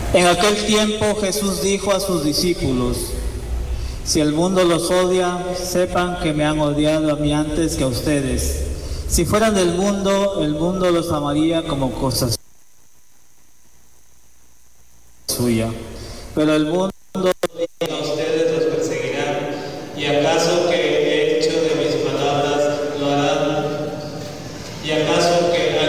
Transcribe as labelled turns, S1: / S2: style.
S1: En aquel tiempo Jesús dijo a sus discípulos: si el mundo los odia, sepan que me han odiado a mí antes que a ustedes. Si fueran del mundo, el mundo los amaría como cosas suya. Pero el mundo